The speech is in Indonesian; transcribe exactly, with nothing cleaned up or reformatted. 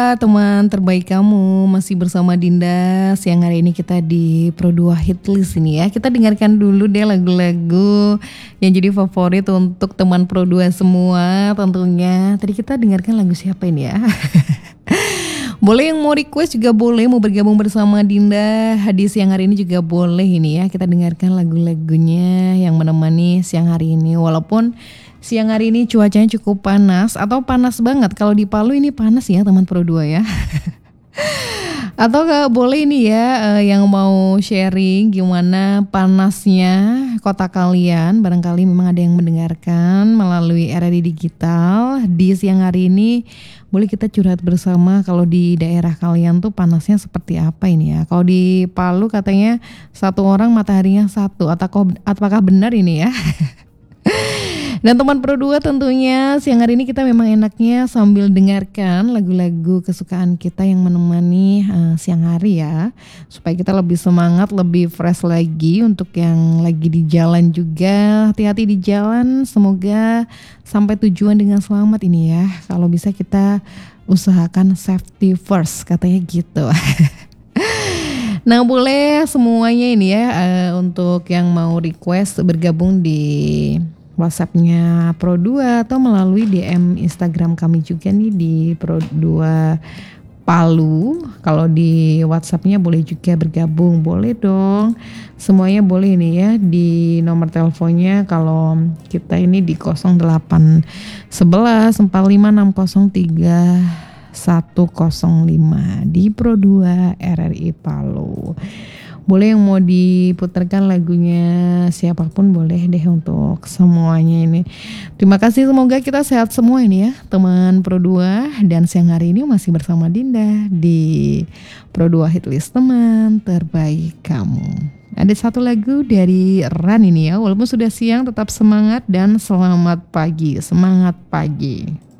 Teman terbaik kamu, masih bersama Dinda. Siang hari ini kita di Pro dua Hitlist ini ya. Kita dengarkan dulu deh lagu-lagu yang jadi favorit untuk teman Pro dua semua tentunya. Tadi kita dengarkan lagu siapa ini ya? Boleh yang mau request juga boleh, mau bergabung bersama Dinda di siang hari ini juga boleh ini ya. Kita dengarkan lagu-lagunya yang menemani siang hari ini. Walaupun siang hari ini cuacanya cukup panas atau panas banget. Kalau di Palu ini panas ya teman Pro dua ya. Atau gak boleh ini ya yang mau sharing gimana panasnya kota kalian. Barangkali memang ada yang mendengarkan melalui R R I Digital. Di siang hari ini boleh kita curhat bersama kalau di daerah kalian tuh panasnya seperti apa ini ya. Kalau di Palu katanya satu orang mataharinya satu. Atau apakah benar ini ya? Dan teman Pro dua tentunya siang hari ini kita memang enaknya sambil dengarkan lagu-lagu kesukaan kita yang menemani uh, siang hari ya. Supaya kita lebih semangat, lebih fresh lagi untuk yang lagi di jalan juga. Hati-hati di jalan, semoga sampai tujuan dengan selamat ini ya. Kalau bisa kita usahakan safety first katanya gitu. Nah boleh semuanya ini ya uh, untuk yang mau request bergabung di WhatsApp-nya Pro dua atau melalui D M Instagram kami juga nih di Pro dua Palu. Kalau di WhatsApp-nya boleh juga bergabung, boleh dong. Semuanya boleh nih ya di nomor teleponnya kalau kita ini di nol delapan satu satu empat lima enam nol tiga satu nol lima di Pro dua R R I Palu. Boleh yang mau diputarkan lagunya siapapun boleh deh untuk semuanya ini. Terima kasih, semoga kita sehat semua ini ya teman Pro dua. Dan siang hari ini masih bersama Dinda di Pro dua Hitlist teman terbaik kamu. Ada satu lagu dari Ran ini ya. Walaupun sudah siang tetap semangat dan selamat pagi. Semangat pagi.